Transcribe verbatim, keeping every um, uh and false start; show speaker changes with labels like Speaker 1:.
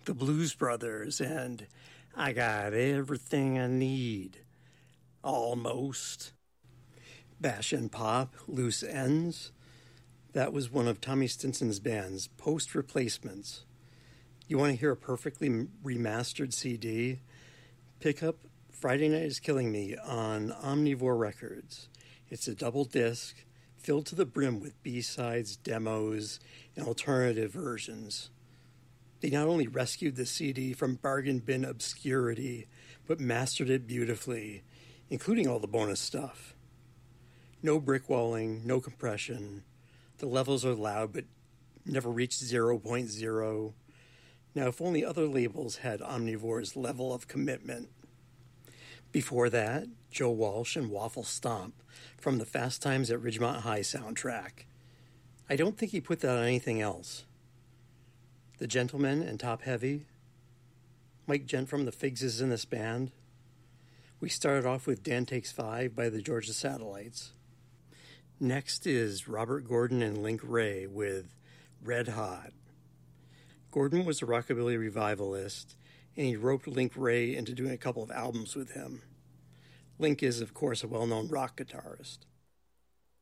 Speaker 1: the Blues Brothers and I Got Everything I Need. Almost. Bash and Pop, Loose Ends. That was one of Tommy Stinson's band's post-replacements. You want to hear a perfectly remastered C D? Pick up Friday Night is Killing Me on Omnivore Records. It's a double disc filled to the brim with B-sides, demos, and alternative versions. They not only rescued the C D from bargain bin obscurity, but mastered it beautifully, including all the bonus stuff. No brick walling, no compression. The levels are loud but never reach zero point zero. Now, if only other labels had Omnivore's level of commitment. Before that, Joe Walsh and Waffle Stomp from the Fast Times at Ridgemont High soundtrack. I don't think he put that on anything else. The Gentlemen and Top Heavy. Mike Gent from the Figs is in this band. We started off with Dan Takes Five by the Georgia Satellites. Next is Robert Gordon and Link Wray with Red Hot. Gordon was a rockabilly revivalist, and he roped Link Wray into doing a couple of albums with him. Link is, of course, a well-known rock guitarist.